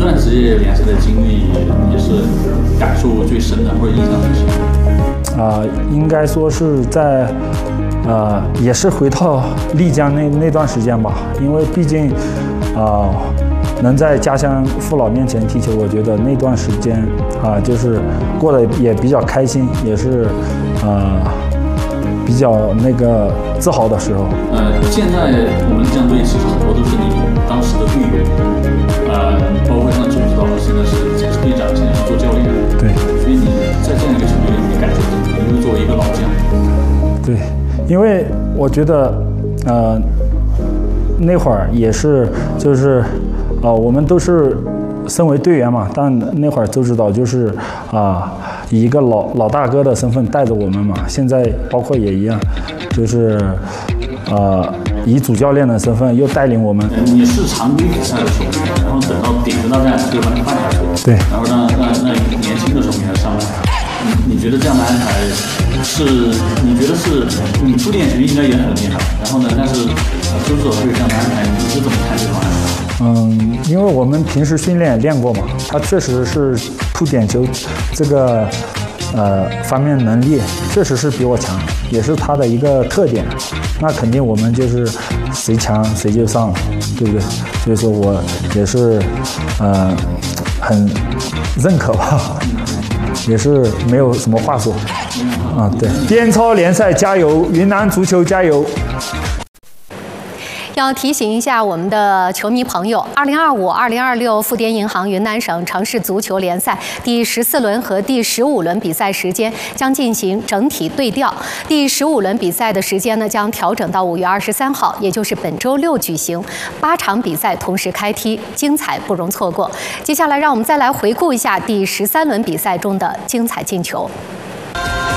段职业联赛的经历也是感受最深的，或者印象最深的？ 应该说是在也是回到丽江那段时间吧，因为毕竟能在家乡父老面前踢球，我觉得那段时间就是过得也比较开心，也是比较那个自豪的时候。 现在我们丽江队其实很多都是你当时的队友，包括像周指导现在是队长，现在是做教练。 对。 所以你在这样一个球队里，你感觉怎么样？因为作为一个老将。对， 因为我觉得那会儿也是就是我们都是身为队员嘛，但那会儿周指导就是以一个老大哥的身份带着我们嘛，现在包括也一样，就是以主教练的身份又带领我们。 你是常规比赛的球员，然后等到顶着大战就把你换下去， 对， 然后那年轻的时候你还上来，你觉得这样的安排是？你觉得是你初练其实应该也很厉害，然后呢，但是周指导会有这样的安排，你是怎么看这种安排？ 因为我们平时训练也练过嘛，他确实是扑点球这个方面能力确实是比我强，也是他的一个特点。那肯定我们就是谁强谁就上，对不对？所以说我也是很认可吧，也是没有什么话说对，边超联赛加油，云南足球加油！ 要提醒一下我们的球迷朋友，2025-2026富滇银行云南省城市足球联赛第14轮和第15轮比赛时间将进行整体对调。第15轮比赛的时间呢将调整到5月23号，也就是本周六举行，8场比赛同时开踢，精彩不容错过。接下来让我们再来回顾一下第13轮比赛中的精彩进球。